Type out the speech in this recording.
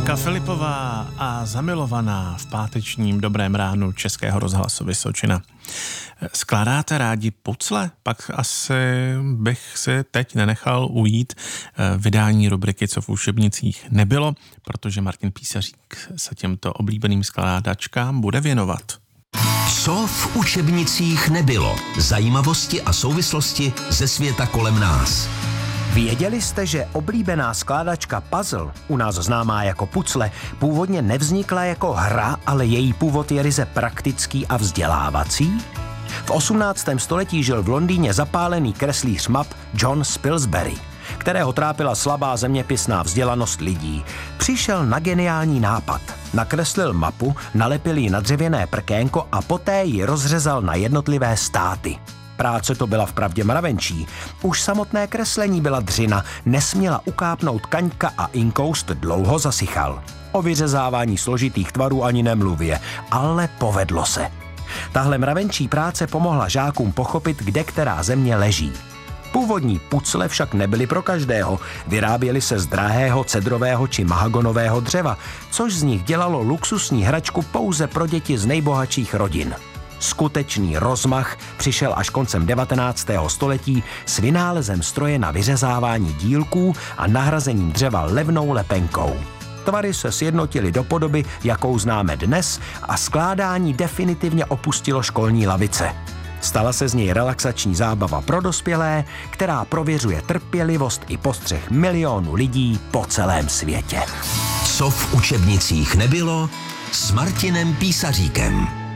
Hanka Filipová a Zamilovaná v pátečním Dobrém ránu Českého rozhlasu Vysočina. Skládáte rádi pucle? Pak asi bych si teď nenechal ujít vydání rubriky Co v učebnicích nebylo, protože Martin Písařík se těmto oblíbeným skládačkám bude věnovat. Co v učebnicích nebylo? Zajímavosti a souvislosti ze světa kolem nás. Věděli jste, že oblíbená skládačka puzzle, u nás známá jako pucle, původně nevznikla jako hra, ale její původ je ryze praktický a vzdělávací? V 18. století žil v Londýně zapálený kreslíř map John Spilsbury, kterého trápila slabá zeměpisná vzdělanost lidí. Přišel na geniální nápad. Nakreslil mapu, nalepil ji na dřevěné prkénko a poté ji rozřezal na jednotlivé státy. Práce to byla vpravdě mravenčí. Už samotné kreslení byla dřina, nesměla ukápnout kaňka a inkoust dlouho zasychal. O vyřezávání složitých tvarů ani nemluvě, ale povedlo se. Tahle mravenčí práce pomohla žákům pochopit, kde která země leží. Původní pucle však nebyly pro každého, vyráběly se z drahého cedrového či mahagonového dřeva, což z nich dělalo luxusní hračku pouze pro děti z nejbohatších rodin. Skutečný rozmach přišel až koncem 19. století s vynálezem stroje na vyřezávání dílků a nahrazením dřeva levnou lepenkou. Tvary se sjednotily do podoby, jakou známe dnes, a skládání definitivně opustilo školní lavice. Stala se z něj relaxační zábava pro dospělé, která prověřuje trpělivost i postřeh milionů lidí po celém světě. Co v učebnicích nebylo s Martinem Písaříkem.